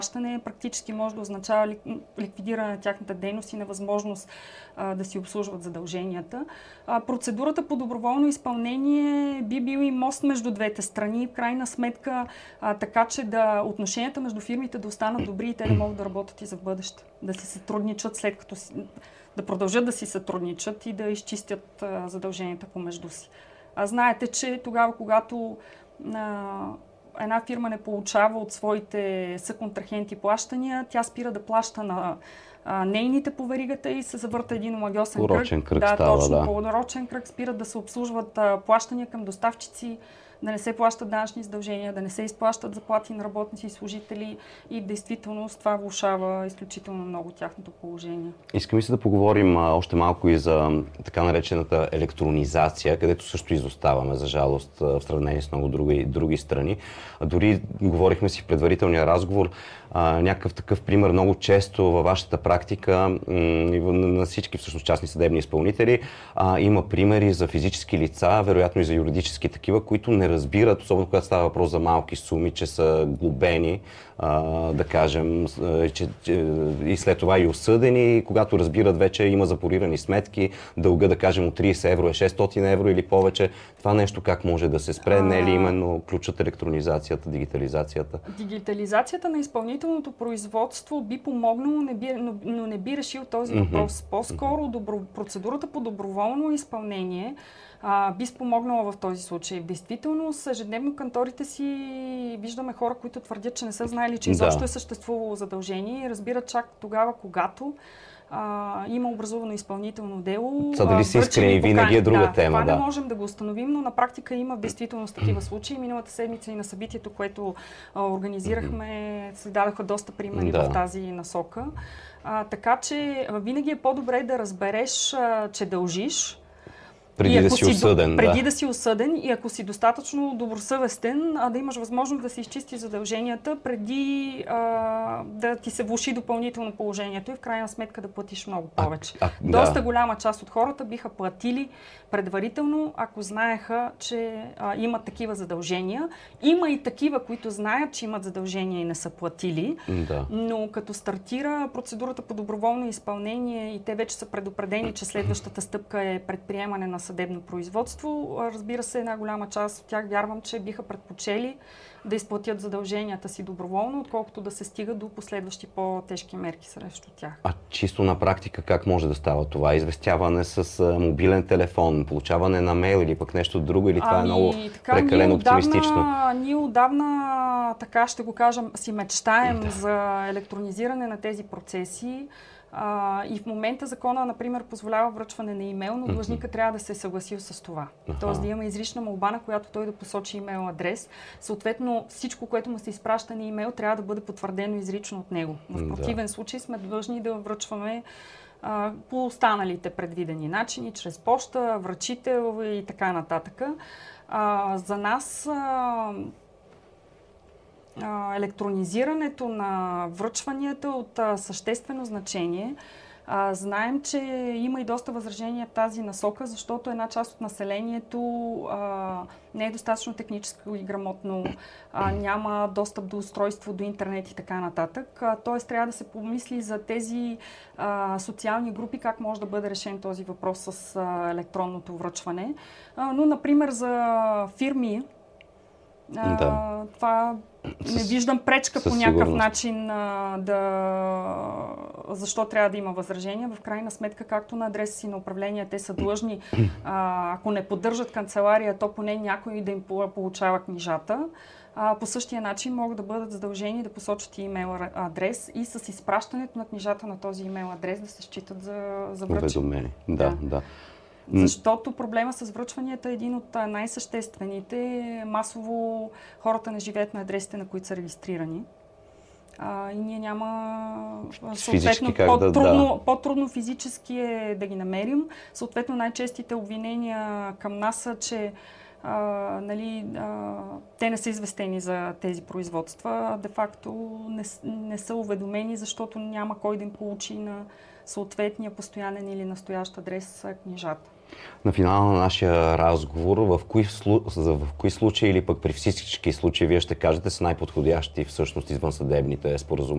практически може да означава ликвидиране на тяхната дейност и невъзможност да си обслужват задълженията. Процедурата по доброволно изпълнение би бил и мост между двете страни, в крайна сметка, така че отношенията между фирмите да останат добри и те да могат да работят и за бъдеще, да си сътрудничат след като да продължат да си сътрудничат и да изчистят задълженията помежду си. Знаете, че тогава, когато една фирма не получава от своите съконтрахенти плащания, тя спира да плаща на нейните по веригата и се завърта един омагьосен кръг. Порочен кръг да, става, точно, да. порочен кръг, спират да се обслужват плащания към доставчици, да не се плащат данъчни задължения, да не се изплащат заплати на работници и служители и в действителност това влошава изключително много тяхното положение. Искам се да поговорим още малко и за така наречената електронизация, където също изоставаме, за жалост, в сравнение с много други страни. Дори говорихме си в предварителния разговор, някакъв такъв пример много често във вашата практика на всички всъщност частни съдебни изпълнители има примери за физически лица, вероятно и за юридически такива, които не разбират, особено когато става въпрос за малки суми, че са глобени, да кажем, и след това и осъдени, когато разбират вече има запорирани сметки, дълга, да кажем, от 30 евро е 600 евро или повече. Това нещо как може да се спре? Не е ли именно ключът електронизацията, дигитализацията? Дигитализацията на изпълнителното производство би помогнало, но не би решил този въпрос. По-скоро процедурата по доброволно изпълнение би спомогнала в този случай. Действително, ежедневно канторите си виждаме хора, които твърдят, че не са знаели, че изобщо е съществувало задължение и разбират чак тогава, когато има образувано изпълнително дело. Дали са искрени, винаги е друга тема. Това не можем да го установим, но на практика има в действителност такива случаи. Миналата седмица и на събитието, което организирахме, се дадоха доста примери в тази насока. Така че винаги е по-добре да разбереш, че дължиш, преди да си осъден. Преди да си осъден и ако си достатъчно добросъвестен, да имаш възможност да си изчистиш задълженията преди да ти се влоши допълнително положението и в крайна сметка да платиш много повече. Доста голяма част от хората биха платили предварително, ако знаеха, че имат такива задължения. Има и такива, които знаят, че имат задължения и не са платили, но като стартира процедурата по доброволно изпълнение и те вече са предупредени, че следващата стъпка е предприемане на съдебно производство. Разбира се, една голяма част от тях вярвам, че биха предпочели да изплатят задълженията си доброволно, отколкото да се стига до последващи по-тежки мерки срещу тях. Чисто на практика как може да става това? Известяване с мобилен телефон, получаване на мейл или пък нещо друго, или това е много прекалено оптимистично? Ние отдавна, така ще го кажем, си мечтаем за електронизиране на тези процеси. И в момента закона, например, позволява връчване на имейл, но длъжника трябва да се е съгласил с това. Тоест да има изрична молба, на която той да посочи имейл адрес. Съответно, всичко, което му се изпраща на имейл, трябва да бъде потвърдено изрично от него. В противен случай сме длъжни да връчваме по останалите предвидени начини, чрез поща, връчител и така нататък. За нас електронизирането на връчванията от съществено значение. Знаем, че има и доста възражения в тази насока, защото една част от населението не е достатъчно технически и грамотно, няма достъп до устройство, до интернет и така нататък. Тоест трябва да се помисли за тези социални групи, как може да бъде решен този въпрос с електронното връчване. Но, например, за фирми, това не виждам пречка по някакъв начин защо трябва да има възражения. В крайна сметка, както на адреса си на управление, те са длъжни, ако не поддържат канцелария, то поне някой да им получава книжата. По същия начин могат да бъдат задължени да посочат и имейл адрес и с изпращането на книжата на този имейл адрес да се считат за връчени. Да. Защото проблема с връчванията е един от най-съществените. Масово хората не живеят на адресите, на които са регистрирани. И ние няма... Съответно, по-трудно физически е да ги намерим. Съответно, най-честите обвинения към нас са, че те не са известени за тези производства. Де-факто не са уведомени, защото няма кой да им получи на съответния постоянен или настоящ адрес книжата. На финала на нашия разговор, в кои случаи или пък при всички случаи вие ще кажете са най-подходящи всъщност извънсъдебните споразумения?